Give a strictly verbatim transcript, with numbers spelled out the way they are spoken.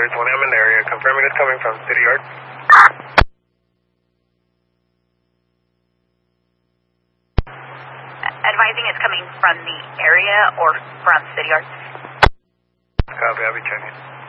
there's one M in the area. Confirming it's coming from City Yard. Advising it's coming from the area or from City Yard. Copy, I'll be checking.